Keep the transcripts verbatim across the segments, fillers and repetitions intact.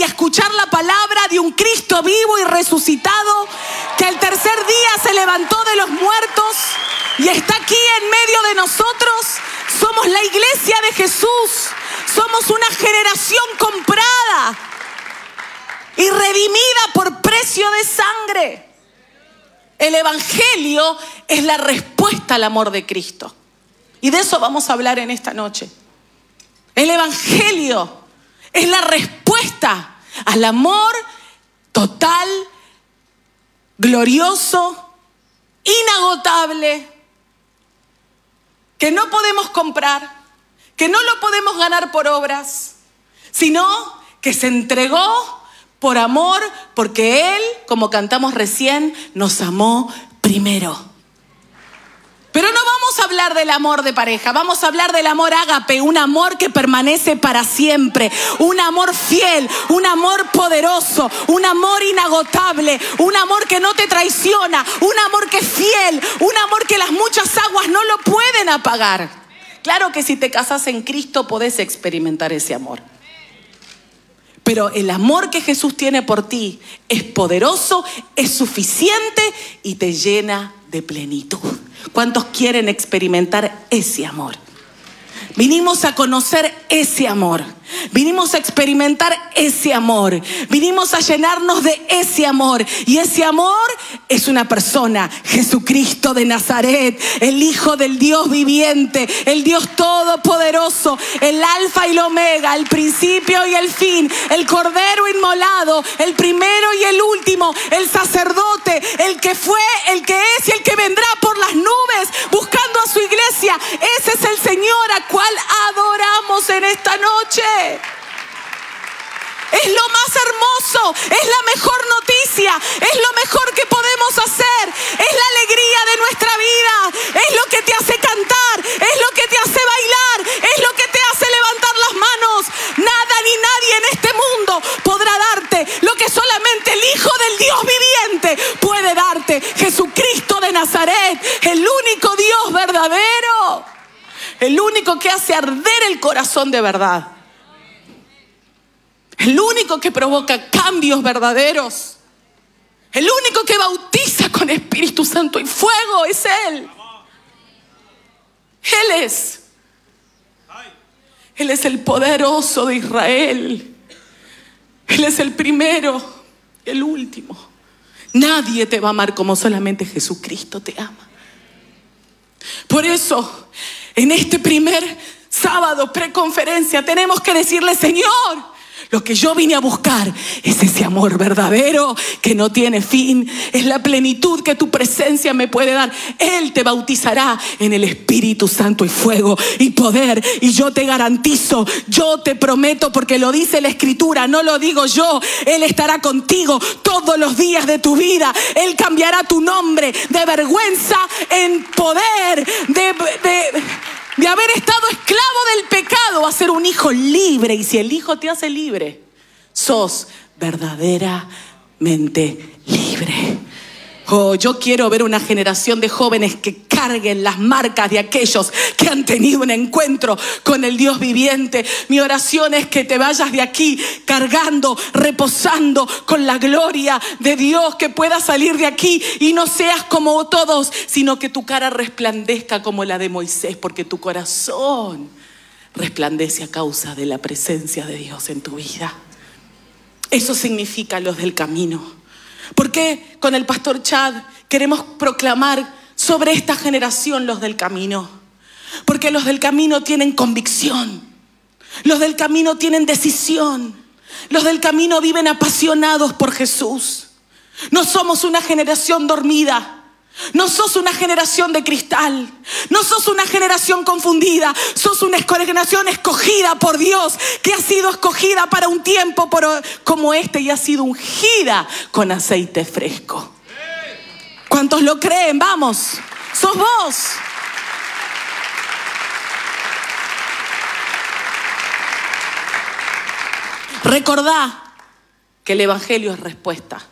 y a escuchar la palabra de un Cristo vivo y resucitado, que el tercer día se levantó de los muertos y está aquí en medio de nosotros. Somos la iglesia de Jesús. Somos una generación comprada y redimida por precio de sangre. El evangelio es la respuesta al amor de Cristo. Y de eso vamos a hablar en esta noche. El evangelio es la respuesta al amor total, glorioso, inagotable, que no podemos comprar, que no lo podemos ganar por obras, sino que se entregó por amor, porque Él, como cantamos recién, nos amó primero. Pero no vamos a hablar del amor de pareja, vamos a hablar del amor ágape, un amor que permanece para siempre, un amor fiel, un amor poderoso, un amor inagotable, un amor que no te traiciona, un amor que es fiel, un amor que las muchas aguas no lo pueden apagar. Claro que si te casas en Cristo podés experimentar ese amor. Pero el amor que Jesús tiene por ti es poderoso, es suficiente y te llena de plenitud. ¿Cuántos quieren experimentar ese amor? Vinimos a conocer ese amor. Vinimos a experimentar ese amor. Vinimos a llenarnos de ese amor. Y ese amor es una persona, Jesucristo de Nazaret, el Hijo del Dios viviente, el Dios todopoderoso, el alfa y el omega, el principio y el fin, el cordero inmolado, el primero y el último, el sacerdote, el que fue, el que es y el que vendrá por las nubes buscando a su iglesia. Ese es el Señor a cual adoramos en esta noche. Es lo más hermoso, es la mejor noticia, es lo mejor que podemos hacer, es la alegría de nuestra vida, es lo que te hace cantar, es lo que te hace bailar, es lo que te hace levantar las manos. Nada ni nadie en este mundo podrá darte lo que solamente el Hijo del Dios viviente puede darte. Jesucristo de Nazaret, el único Dios verdadero, el único que hace arder el corazón de verdad. El único que provoca cambios verdaderos. El único que bautiza con Espíritu Santo y fuego es Él. Él es. Él es el poderoso de Israel. Él es el primero, el último. Nadie te va a amar como solamente Jesucristo te ama. Por eso, en este primer sábado preconferencia tenemos que decirle: Señor, lo que yo vine a buscar es ese amor verdadero que no tiene fin. Es la plenitud que tu presencia me puede dar. Él te bautizará en el Espíritu Santo y fuego y poder. Y yo te garantizo, yo te prometo, porque lo dice la Escritura, no lo digo yo. Él estará contigo todos los días de tu vida. Él cambiará tu nombre de vergüenza en poder, de... de de haber estado esclavo del pecado a ser un hijo libre. Y si el Hijo te hace libre, sos verdaderamente libre. Oh, yo quiero ver una generación de jóvenes que carguen las marcas de aquellos que han tenido un encuentro con el Dios viviente. Mi oración es que te vayas de aquí cargando, reposando con la gloria de Dios, que puedas salir de aquí y no seas como todos, sino que tu cara resplandezca como la de Moisés, porque tu corazón resplandece a causa de la presencia de Dios en tu vida. Eso significa los del camino. ¿Por qué con el pastor Chad queremos proclamar sobre esta generación los del camino? Porque los del camino tienen convicción, los del camino tienen decisión, los del camino viven apasionados por Jesús. No somos una generación dormida. No sos una generación de cristal, no sos una generación confundida, sos una generación escogida por Dios, que ha sido escogida para un tiempo como este y ha sido ungida con aceite fresco. ¿Cuántos lo creen? Vamos, sos vos. Recordá que el Evangelio es respuesta.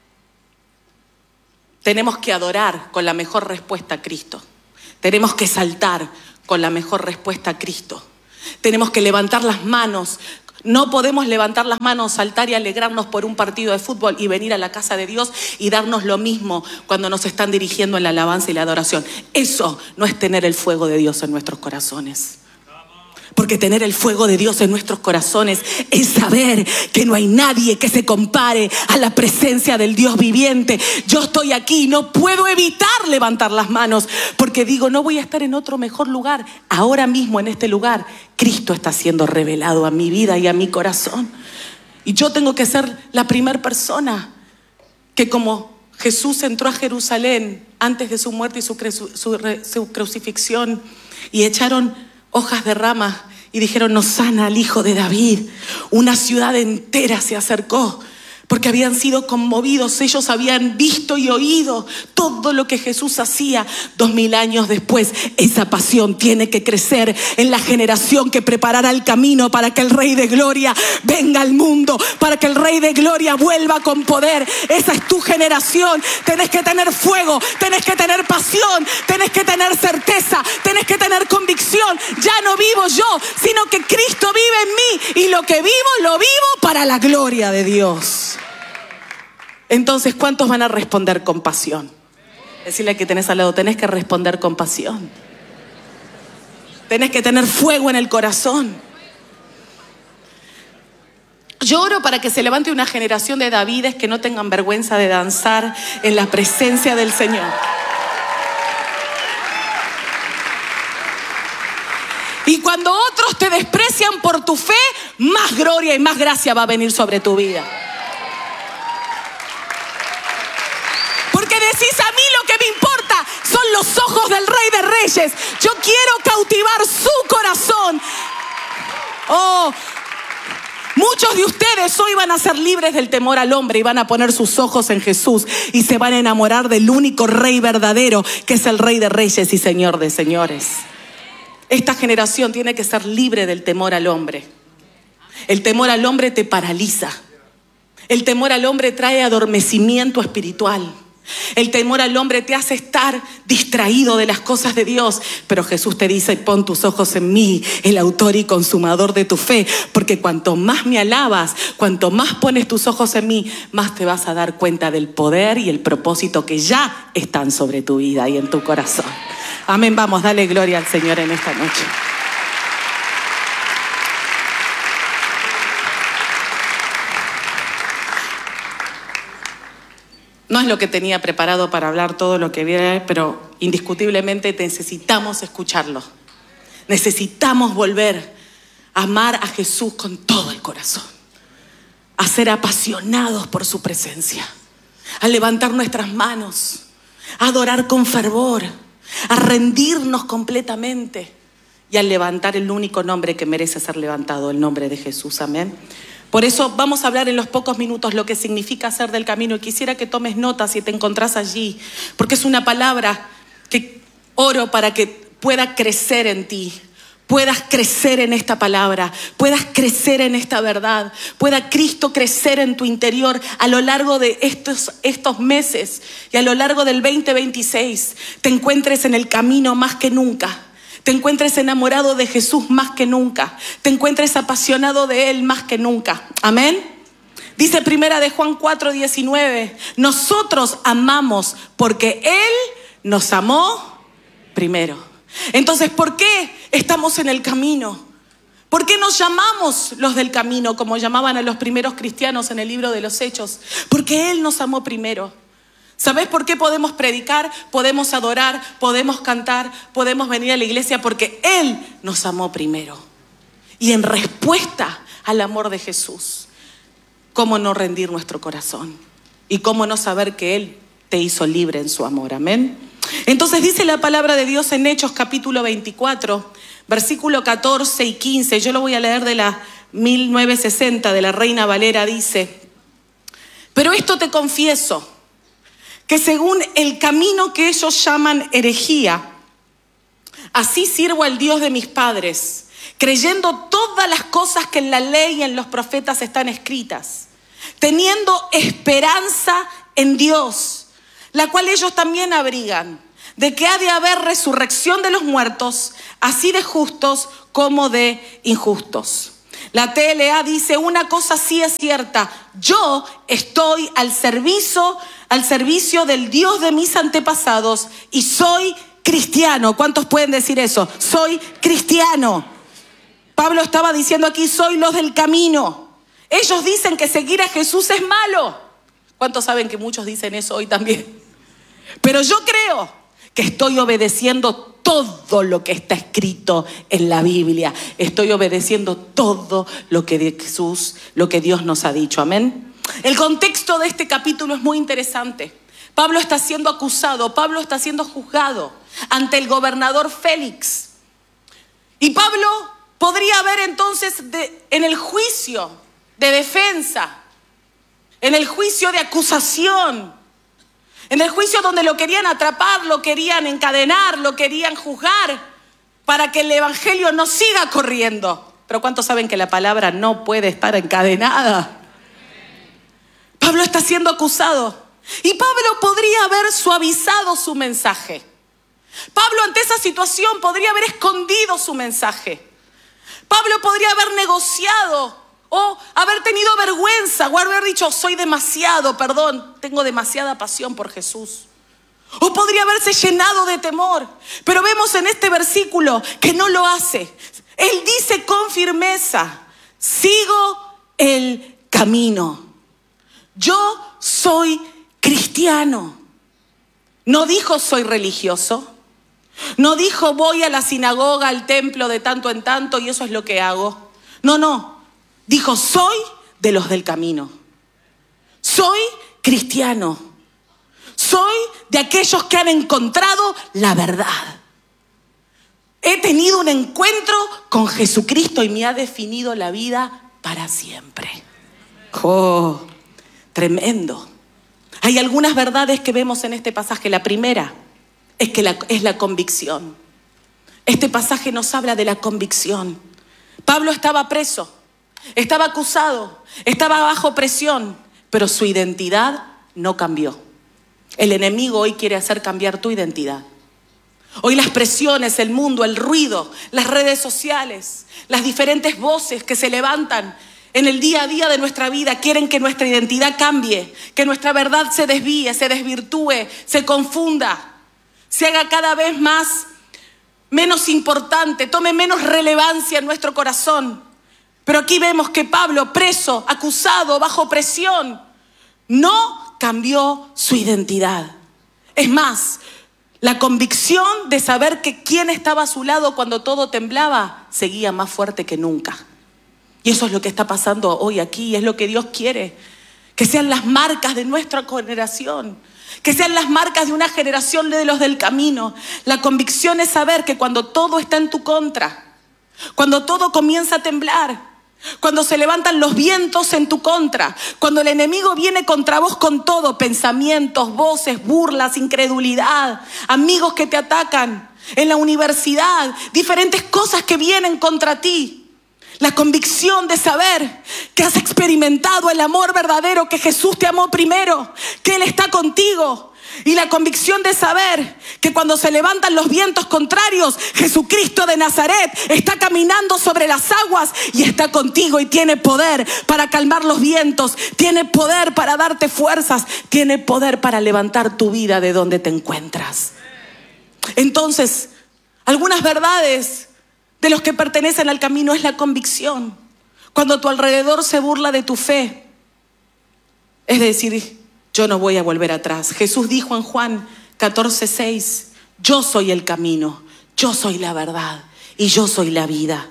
Tenemos que adorar con la mejor respuesta a Cristo. Tenemos que saltar con la mejor respuesta a Cristo. Tenemos que levantar las manos No podemos levantar las manos, saltar y alegrarnos por un partido de fútbol y venir a la casa de Dios y darnos lo mismo cuando nos están dirigiendo en la alabanza y la adoración. Eso no es tener el fuego de Dios en nuestros corazones. Porque tener el fuego de Dios en nuestros corazones es saber que no hay nadie que se compare a la presencia del Dios viviente. Yo estoy aquí, no puedo evitar levantar las manos porque digo, no voy a estar en otro mejor lugar. Ahora mismo en este lugar, Cristo está siendo revelado a mi vida y a mi corazón. Y yo tengo que ser la primera persona que, como Jesús entró a Jerusalén antes de su muerte y su, su, su, su crucifixión, y echaron hojas de rama y dijeron, Hosana al hijo de David. Una ciudad entera se acercó porque habían sido conmovidos. Ellos habían visto y oído todo lo que Jesús hacía. Dos mil años después, esa pasión tiene que crecer en la generación que preparará el camino para que el Rey de Gloria venga al mundo, para que el Rey de Gloria vuelva con poder. Esa es tu generación. Tenés que tener fuego, tenés que tener pasión, tenés que tener certeza, tenés que tener convicción. Ya no vivo yo, sino que Cristo vive en mí, y lo que vivo, lo vivo para la gloria de Dios. Entonces, ¿cuántos van a responder con pasión? Decirle que tenés al lado, tenés que responder con pasión. Tenés que tener fuego en el corazón. Yo oro para que se levante una generación de Davides que no tengan vergüenza de danzar en la presencia del Señor. Y cuando otros te desprecian por tu fe, más gloria y más gracia va a venir sobre tu vida. Porque decís, a mí lo que me importa son los ojos del Rey de Reyes. Yo quiero cautivar su corazón. Oh, muchos de ustedes hoy van a ser libres del temor al hombre y van a poner sus ojos en Jesús y se van a enamorar del único Rey verdadero, que es el Rey de Reyes y Señor de señores. Esta generación tiene que ser libre del temor al hombre. El temor al hombre te paraliza. El temor al hombre trae adormecimiento espiritual. El temor al hombre te hace estar distraído de las cosas de Dios. Pero Jesús te dice, pon tus ojos en mí, el autor y consumador de tu fe. Porque cuanto más me alabas, cuanto más pones tus ojos en mí, más te vas a dar cuenta del poder y el propósito que ya están sobre tu vida y en tu corazón. Amén, vamos, dale gloria al Señor en esta noche. No es lo que tenía preparado para hablar todo lo que viene, pero indiscutiblemente necesitamos escucharlo. Necesitamos volver a amar a Jesús con todo el corazón, a ser apasionados por su presencia, a levantar nuestras manos, a adorar con fervor, a rendirnos completamente y a levantar el único nombre que merece ser levantado, el nombre de Jesús. Amén. Por eso vamos a hablar en los pocos minutos lo que significa hacer del camino. Y quisiera que tomes nota si te encontrás allí, porque es una palabra que oro para que pueda crecer en ti. Puedas crecer en esta palabra, puedas crecer en esta verdad, pueda Cristo crecer en tu interior a lo largo de estos, estos meses y a lo largo del veinte veintiséis. Te encuentres en el camino más que nunca. Te encuentres enamorado de Jesús más que nunca. Te encuentres apasionado de Él más que nunca. Amén. Dice primera de Juan cuatro diecinueve. Nosotros amamos porque Él nos amó primero. Entonces, ¿por qué estamos en el camino? ¿Por qué nos llamamos los del camino, como llamaban a los primeros cristianos en el libro de los Hechos? Porque Él nos amó primero. ¿Sabes por qué podemos predicar, podemos adorar, podemos cantar, podemos venir a la iglesia? Porque Él nos amó primero. Y en respuesta al amor de Jesús, ¿cómo no rendir nuestro corazón? Y cómo no saber que Él te hizo libre en su amor. Amén. Entonces dice la palabra de Dios en Hechos capítulo veinticuatro, versículo catorce y quince. Yo lo voy a leer de la mil novecientos sesenta, de la Reina Valera. Dice: pero esto te confieso, que según el camino que ellos llaman herejía, así sirvo al Dios de mis padres, creyendo todas las cosas que en la ley y en los profetas están escritas, teniendo esperanza en Dios, la cual ellos también abrigan, de que ha de haber resurrección de los muertos, así de justos como de injustos. La T L A dice, una cosa sí es cierta, yo estoy al servicio, al servicio del Dios de mis antepasados y soy cristiano. ¿Cuántos pueden decir eso? Soy cristiano. Pablo estaba diciendo aquí, soy los del camino. Ellos dicen que seguir a Jesús es malo. ¿Cuántos saben que muchos dicen eso hoy también? Pero yo creo que estoy obedeciendo todo lo que está escrito en la Biblia. Estoy obedeciendo todo lo que Jesús, lo que Dios nos ha dicho. Amén. El contexto de este capítulo es muy interesante. Pablo está siendo acusado, Pablo está siendo juzgado ante el gobernador Félix. Y Pablo podría ver entonces de, en el juicio de defensa, en el juicio de acusación, en el juicio donde lo querían atrapar, lo querían encadenar, lo querían juzgar para que el evangelio no siga corriendo. Pero ¿cuántos saben que la palabra no puede estar encadenada? Pablo está siendo acusado y Pablo podría haber suavizado su mensaje. Pablo ante esa situación podría haber escondido su mensaje. Pablo podría haber negociado o haber tenido vergüenza o haber dicho, soy demasiado, perdón, tengo demasiada pasión por Jesús. O podría haberse llenado de temor. Pero vemos en este versículo que no lo hace. Él dice con firmeza, sigo el camino. Yo soy cristiano. No dijo soy religioso. No dijo voy a la sinagoga, al templo de tanto en tanto y eso es lo que hago. No, no. Dijo, soy de los del camino. Soy cristiano. Soy de aquellos que han encontrado la verdad. He tenido un encuentro con Jesucristo y me ha definido la vida para siempre. Oh, tremendo. Hay algunas verdades que vemos en este pasaje. La primera es que la, es la convicción. Este pasaje nos habla de la convicción. Pablo estaba preso. Estaba acusado, estaba bajo presión, pero su identidad no cambió. El enemigo hoy quiere hacer cambiar tu identidad. Hoy las presiones, el mundo, el ruido, las redes sociales, las diferentes voces que se levantan en el día a día de nuestra vida quieren que nuestra identidad cambie, que nuestra verdad se desvíe, se desvirtúe, se confunda, se haga cada vez más, menos importante, tome menos relevancia en nuestro corazón. Pero aquí vemos que Pablo, preso, acusado, bajo presión, no cambió su identidad. Es más, la convicción de saber que quién estaba a su lado cuando todo temblaba, seguía más fuerte que nunca. Y eso es lo que está pasando hoy aquí, es lo que Dios quiere. Que sean las marcas de nuestra generación, que sean las marcas de una generación de los del camino. La convicción es saber que cuando todo está en tu contra, cuando todo comienza a temblar, cuando se levantan los vientos en tu contra, cuando el enemigo viene contra vos con todo, pensamientos, voces, burlas, incredulidad, amigos que te atacan en la universidad, diferentes cosas que vienen contra ti. La convicción de saber que has experimentado el amor verdadero, que Jesús te amó primero, que Él está contigo. Y la convicción de saber que cuando se levantan los vientos contrarios, Jesucristo de Nazaret está caminando sobre las aguas y está contigo y tiene poder para calmar los vientos, tiene poder para darte fuerzas, tiene poder para levantar tu vida de donde te encuentras. Entonces, algunas verdades de los que pertenecen al camino es la convicción. Cuando tu alrededor se burla de tu fe, es decir, yo no voy a volver atrás. Jesús dijo en Juan catorce seis, yo soy el camino, yo soy la verdad y yo soy la vida.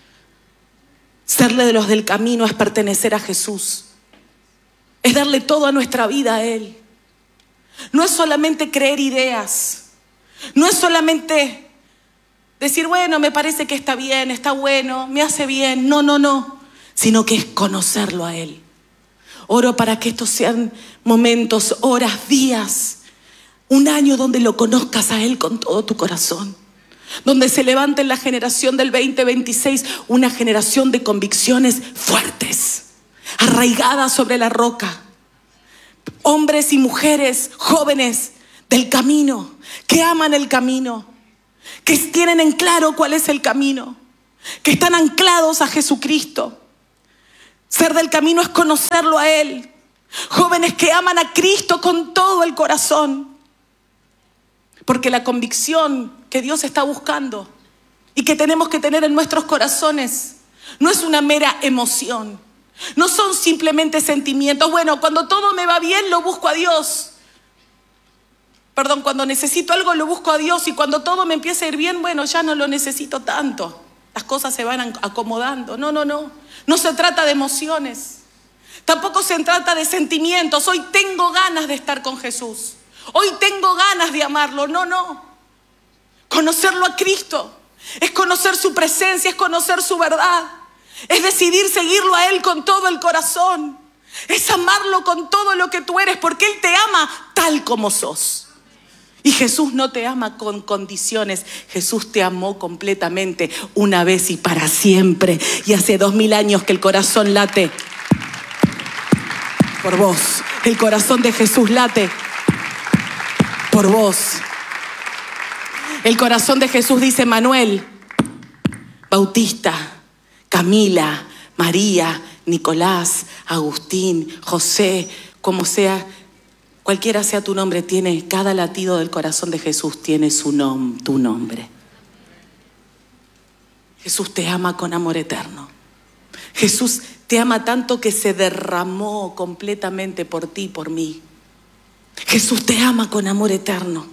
Serle de los del camino es pertenecer a Jesús. Es darle todo a nuestra vida a Él. No es solamente creer ideas. No es solamente decir, bueno, me parece que está bien, está bueno, me hace bien. No, no, no. Sino que es conocerlo a Él. Oro para que estos sean momentos, horas, días, un año donde lo conozcas a Él con todo tu corazón. Donde se levante en la generación del veinte veintiséis una generación de convicciones fuertes, arraigadas sobre la roca. Hombres y mujeres, jóvenes del camino, que aman el camino, que tienen en claro cuál es el camino, que están anclados a Jesucristo. Ser del camino es conocerlo a Él. Jóvenes que aman a Cristo con todo el corazón. Porque la convicción que Dios está buscando y que tenemos que tener en nuestros corazones no es una mera emoción. No son simplemente sentimientos. Bueno, cuando todo me va bien lo busco a Dios. Perdón, cuando necesito algo lo busco a Dios, y cuando todo me empieza a ir bien, bueno, ya no lo necesito tanto. Las cosas se van acomodando. No, no, no. No se trata de emociones. Tampoco se trata de sentimientos. Hoy tengo ganas de estar con Jesús. Hoy tengo ganas de amarlo. No, no. Conocerlo a Cristo es conocer su presencia, es conocer su verdad. Es decidir seguirlo a Él con todo el corazón. Es amarlo con todo lo que tú eres, porque Él te ama tal como sos. Y Jesús no te ama con condiciones. Jesús te amó completamente, una vez y para siempre. Y hace dos mil años que el corazón late por vos. El corazón de Jesús late por vos. El corazón de Jesús dice: Manuel, Bautista, Camila, María, Nicolás, Agustín, José, como sea, cualquiera sea tu nombre, tiene, cada latido del corazón de Jesús tiene su nom, tu nombre. Jesús te ama con amor eterno. Jesús te ama tanto que se derramó completamente por ti, por mí. Jesús te ama con amor eterno.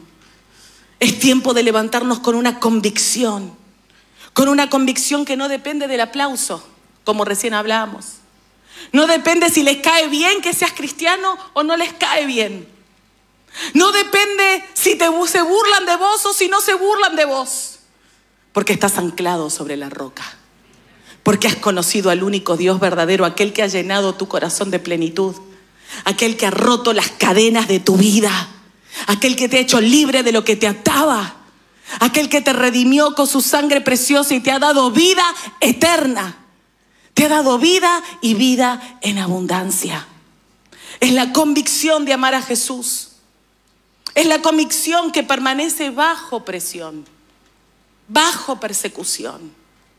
Es tiempo de levantarnos con una convicción, con una convicción que no depende del aplauso, como recién hablábamos. No depende si les cae bien que seas cristiano o no les cae bien. No depende si te, se burlan de vos o si no se burlan de vos. Porque estás anclado sobre la roca. Porque has conocido al único Dios verdadero, aquel que ha llenado tu corazón de plenitud. Aquel que ha roto las cadenas de tu vida. Aquel que te ha hecho libre de lo que te ataba. Aquel que te redimió con su sangre preciosa y te ha dado vida eterna. Te ha dado vida y vida en abundancia. Es la convicción de amar a Jesús. Es la convicción que permanece bajo presión, bajo persecución.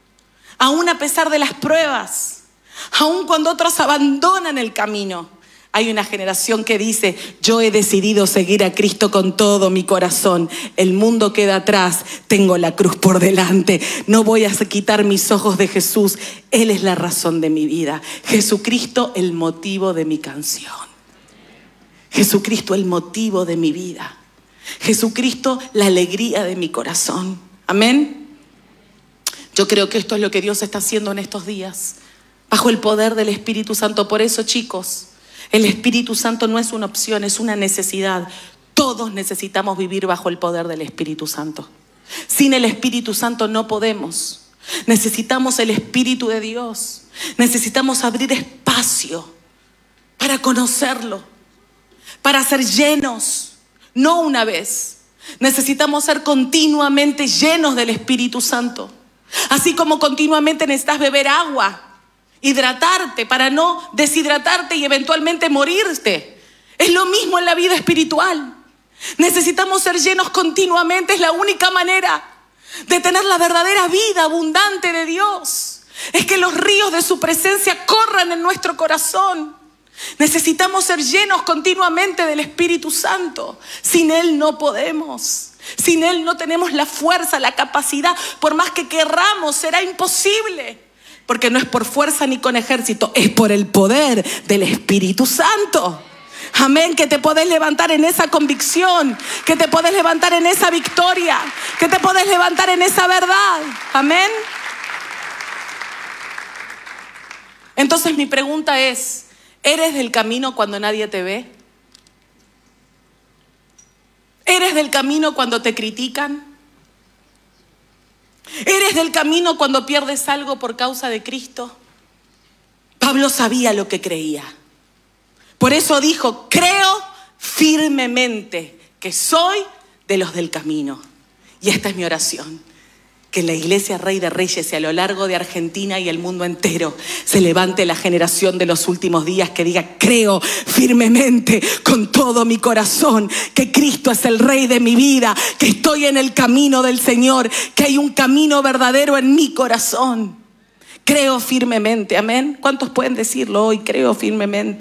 Aún a pesar de las pruebas, aún cuando otros abandonan el camino. Hay una generación que dice: yo he decidido seguir a Cristo con todo mi corazón. El mundo queda atrás, tengo la cruz por delante. No voy a quitar mis ojos de Jesús. Él es la razón de mi vida. Jesucristo, el motivo de mi canción. Jesucristo, el motivo de mi vida. Jesucristo, la alegría de mi corazón. Amén. Yo creo que esto es lo que Dios está haciendo en estos días, bajo el poder del Espíritu Santo. Por eso, chicos, el Espíritu Santo no es una opción, es una necesidad. Todos necesitamos vivir bajo el poder del Espíritu Santo. Sin el Espíritu Santo no podemos. Necesitamos el Espíritu de Dios. Necesitamos abrir espacio para conocerlo, para ser llenos, no una vez. Necesitamos ser continuamente llenos del Espíritu Santo. Así como continuamente necesitas beber agua, hidratarte para no deshidratarte y eventualmente morirte. Es lo mismo en la vida espiritual. Necesitamos ser llenos continuamente. Es la única manera de tener la verdadera vida abundante de Dios. Es que los ríos de su presencia corran en nuestro corazón. Necesitamos ser llenos continuamente del Espíritu Santo. Sin Él no podemos. Sin Él no tenemos la fuerza, la capacidad. Por más que querramos, será imposible. Porque no es por fuerza ni con ejército, es por el poder del Espíritu Santo. Amén, que te podés levantar en esa convicción, que te podés levantar en esa victoria, que te podés levantar en esa verdad. Amén. Entonces mi pregunta es: ¿eres del camino cuando nadie te ve? ¿Eres del camino cuando te critican? ¿Eres del camino cuando pierdes algo por causa de Cristo? Pablo sabía lo que creía. Por eso dijo: creo firmemente que soy de los del camino. Y esta es mi oración: que en la Iglesia Rey de Reyes y a lo largo de Argentina y el mundo entero se levante la generación de los últimos días que diga: creo firmemente con todo mi corazón que Cristo es el Rey de mi vida, que estoy en el camino del Señor, que hay un camino verdadero en mi corazón, Creo firmemente, amén. ¿Cuántos pueden decirlo hoy? Creo firmemente.